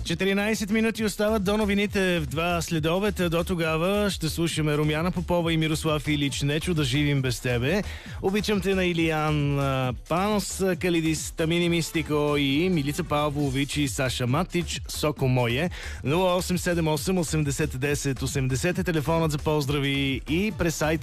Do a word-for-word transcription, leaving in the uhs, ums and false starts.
четиринайсет минути остават до новините в два следобед. До тогава ще слушаме Румяна Попова и Мирослав Илич. Нечо да живим без тебе. Обичам те на Илиян Панос Калидис, Тамини Мистико и Милица Павлович и Саша Матич. Соко мое. нула осем седем осем осемдесет десет осемдесет е телефонът за поздрави и през сайта